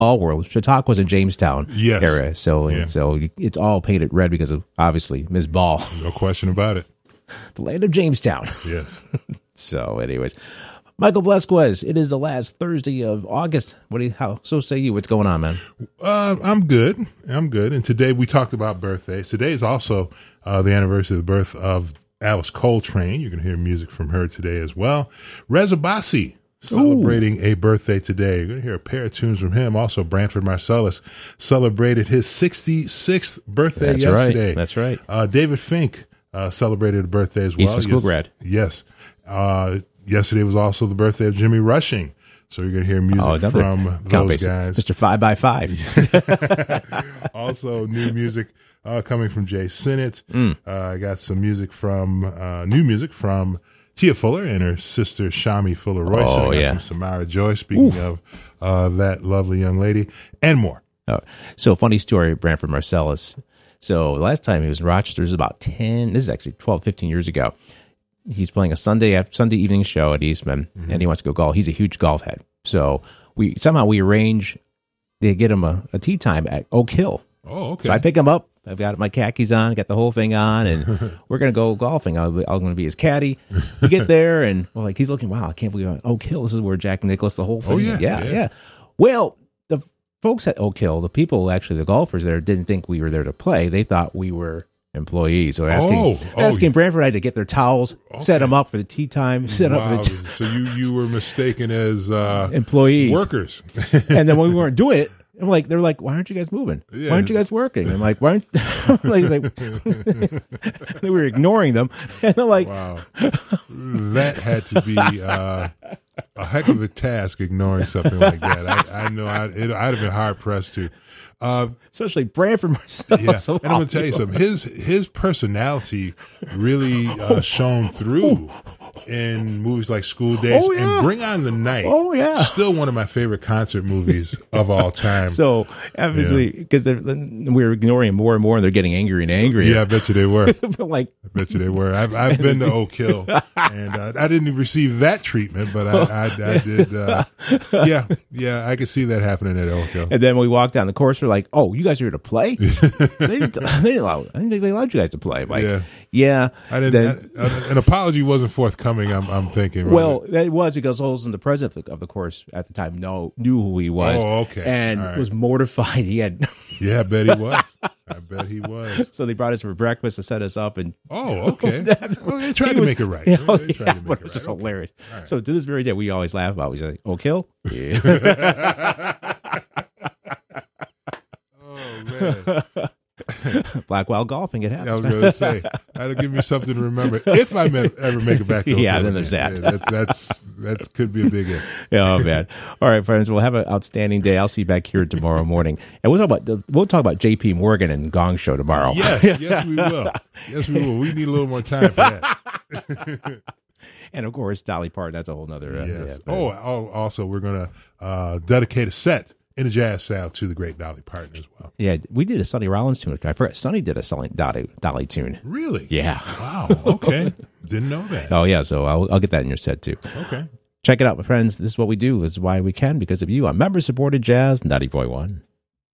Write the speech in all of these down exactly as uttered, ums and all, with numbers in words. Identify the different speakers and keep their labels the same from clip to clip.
Speaker 1: all world. Chautauqua's in Jamestown
Speaker 2: yes.
Speaker 1: area. So,
Speaker 2: yeah.
Speaker 1: so it's all painted red because of, obviously, Miz Ball.
Speaker 2: No question about it.
Speaker 1: The land of Jamestown.
Speaker 2: Yes.
Speaker 1: So, anyways, Michael Velasquez, it is the last Thursday of August. What do you, how, so say you, what's going on, man?
Speaker 2: Uh, I'm good. I'm good. And today we talked about birthdays. Today is also uh, the anniversary of the birth of Alice Coltrane. You're going to hear music from her today as well. Reza Bassi celebrating Ooh. a birthday today. You're going to hear a pair of tunes from him. Also, Branford Marsalis celebrated his sixty-sixth birthday
Speaker 1: That's
Speaker 2: yesterday.
Speaker 1: Right. That's right.
Speaker 2: Uh, David Fink uh, celebrated a birthday as well.
Speaker 1: Eastman School
Speaker 2: yes.
Speaker 1: grad.
Speaker 2: Yes. Uh, yesterday was also the birthday of Jimmy Rushing. So you're going to hear music oh, from those base. guys.
Speaker 1: Mister Five by Five.
Speaker 2: Also, new music uh, coming from Jay Sinnott.
Speaker 1: Mm.
Speaker 2: Uh, I got some music from, uh, new music from Tia Fuller and her sister Shami Fuller Royce.
Speaker 1: Oh,
Speaker 2: I got
Speaker 1: yeah.
Speaker 2: some Samara Joy, speaking Oof. of uh, that lovely young lady, and more.
Speaker 1: Oh, so, funny story, Branford Marsalis. So, last time he was in Rochester, this is about ten, this is actually twelve, fifteen years ago. He's playing a Sunday after, Sunday evening show at Eastman, mm-hmm. and he wants to go golf. He's a huge golf head. So, we somehow we arrange to get him a, a tee time at Oak Hill.
Speaker 2: Oh, okay.
Speaker 1: So, I pick him up. I've got my khakis on, got the whole thing on, and we're going to go golfing. I'm, I'm going to be his caddy. We get there, and well, like he's looking, wow, I can't believe I'm Oak Hill. This is where Jack Nicklaus, the whole thing.
Speaker 2: Oh, yeah,
Speaker 1: yeah,
Speaker 2: yeah.
Speaker 1: yeah. Well, the folks at Oak Hill, the people, actually, the golfers there, didn't think we were there to play. They thought we were employees. So asking,
Speaker 2: oh, oh,
Speaker 1: asking Branford had to get their towels,
Speaker 2: okay.
Speaker 1: set them up for the tea time, set
Speaker 2: wow.
Speaker 1: up for the t-
Speaker 2: So you, you were mistaken as uh,
Speaker 1: employees,
Speaker 2: workers.
Speaker 1: And then when we weren't doing it, I'm like, they're like, why aren't you guys moving?
Speaker 2: Yeah.
Speaker 1: Why aren't you guys working? I'm like, why aren't like, like they were ignoring them. And they're like,
Speaker 2: wow, that had to be uh, a heck of a task, ignoring something like that. I, I know I'd, it, I'd have been hard pressed to. Uh,
Speaker 1: Especially Branford Marsalis.
Speaker 2: Yeah,
Speaker 1: so
Speaker 2: and I'm gonna tell you something. His his personality really uh, shone through in movies like School Days
Speaker 1: oh, yeah.
Speaker 2: and Bring On the Night.
Speaker 1: Oh yeah,
Speaker 2: still one of my favorite concert movies of all time.
Speaker 1: So obviously, because yeah. we were ignoring him more and more, and they're getting angry and angry.
Speaker 2: Yeah, I bet you they were.
Speaker 1: like,
Speaker 2: I bet you they were. I've I've been to Oak Hill, and uh, I didn't receive that treatment, but I I, I did. Uh, yeah, yeah, I could see that happening at Oak Hill.
Speaker 1: And then we walked down the course. We're like, "Oh, you guys are here to play?" they didn't. They didn't allow. I didn't think they allowed you guys to play. I'm like, yeah, yeah.
Speaker 2: I didn't. Then, I, an apology wasn't forthcoming. I'm, I'm thinking.
Speaker 1: Well, right? It was because Olsen, the president of the, of the course at the time, know knew who he was.
Speaker 2: Oh, okay,
Speaker 1: and
Speaker 2: right.
Speaker 1: was mortified. He had.
Speaker 2: Yeah, I bet he was. I bet he was.
Speaker 1: So they brought us for breakfast to set us up, and
Speaker 2: oh, okay. Well, they tried to
Speaker 1: was,
Speaker 2: make it right.
Speaker 1: You know,
Speaker 2: they
Speaker 1: yeah,
Speaker 2: to
Speaker 1: but it was just right. hilarious. Right. So to this very day, we always laugh about. It. We say, "Oak Hill." Yeah.
Speaker 2: Oh man.
Speaker 1: Black Wild Golfing, it happens.
Speaker 2: I was going to say, that'll give me something to remember if I ever make it back to
Speaker 1: yeah,
Speaker 2: Oak
Speaker 1: then
Speaker 2: Hill
Speaker 1: there's
Speaker 2: again.
Speaker 1: that.
Speaker 2: Yeah, that's that's that could be a big hit.
Speaker 1: Yeah, oh man. All right, friends, we'll have an outstanding day. I'll see you back here tomorrow morning, and we'll talk about we'll talk about J P Morgan and Gong Show tomorrow.
Speaker 2: Yes, yes, we will. Yes, we will. We need a little more time for that.
Speaker 1: And of course, Dolly Parton. That's a whole nother. Uh,
Speaker 2: yes.
Speaker 1: yeah,
Speaker 2: oh, oh, also, we're going to uh, dedicate a set in a jazz style to the great Dolly Parton as well.
Speaker 1: Yeah, we did a Sonny Rollins tune. I forgot. Sonny did a Sonny Dolly, Dolly tune.
Speaker 2: Really?
Speaker 1: Yeah.
Speaker 2: Wow. Okay. Didn't know that.
Speaker 1: Oh yeah. So I'll I'll get that in your set too.
Speaker 2: Okay.
Speaker 1: Check it out, my friends. This is what we do. This is why we can, because of you. I'm member supported jazz ninety point one.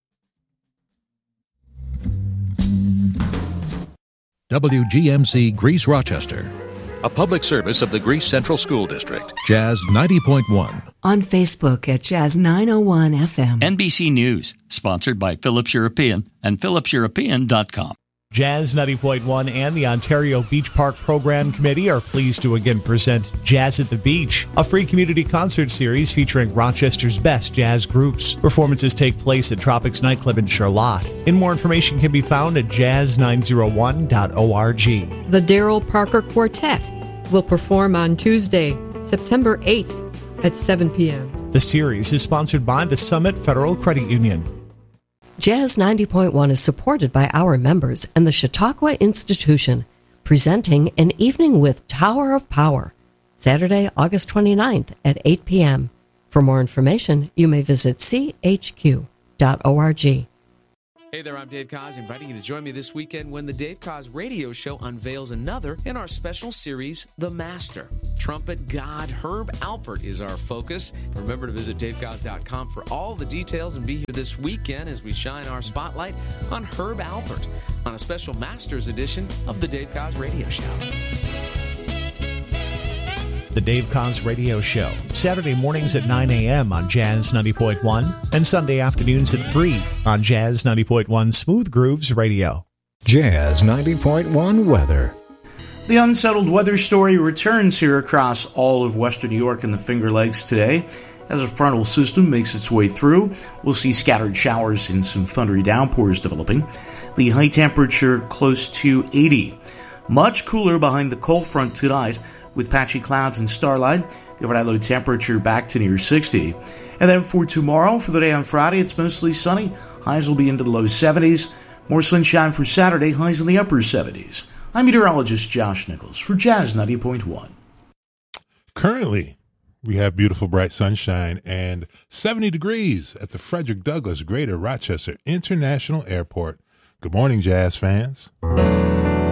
Speaker 3: W G M C Greece Rochester, a public service of the Greece Central School District. Jazz ninety point one.
Speaker 4: On Facebook at Jazz nine oh one F M.
Speaker 5: N B C News, sponsored by Phillips European and phillips european dot com.
Speaker 6: Jazz ninety point one and the Ontario Beach Park Program Committee are pleased to again present Jazz at the Beach, a free community concert series featuring Rochester's best jazz groups. Performances take place at Tropics Nightclub in Charlotte. And more information can be found at jazz nine oh one dot org.
Speaker 7: The Darrell Parker Quartet will perform on Tuesday, September eighth at seven p.m.
Speaker 6: The series is sponsored by the Summit Federal Credit Union.
Speaker 8: Jazz ninety point one is supported by our members and the Chautauqua Institution, presenting An Evening with Tower of Power, Saturday, August twenty-ninth at eight p.m. For more information, you may visit c h q dot org.
Speaker 9: Hey there, I'm Dave Koz, inviting you to join me this weekend when the Dave Koz Radio Show unveils another in our special series, The Master. Trumpet god Herb Alpert is our focus. Remember to visit dave koz dot com for all the details and be here this weekend as we shine our spotlight on Herb Alpert on a special Masters edition of the Dave Koz Radio Show.
Speaker 6: The Dave Koz Radio Show, Saturday mornings at nine a.m. on Jazz ninety point one and Sunday afternoons at three on Jazz ninety point one Smooth Grooves Radio.
Speaker 10: Jazz ninety point one weather.
Speaker 11: The unsettled weather story returns here across all of western New York and the Finger Lakes today. As a frontal system makes its way through, we'll see scattered showers and some thundery downpours developing. The high temperature close to eighty. Much cooler behind the cold front tonight, with patchy clouds and starlight. The overnight low temperature back to near sixty. And then for tomorrow, for the day on Friday, it's mostly sunny. Highs will be into the low seventies. More sunshine for Saturday, highs in the upper seventies. I'm meteorologist Josh Nichols for Jazz ninety point one.
Speaker 2: Currently, we have beautiful bright sunshine and seventy degrees at the Frederick Douglass Greater Rochester International Airport. Good morning, Jazz fans.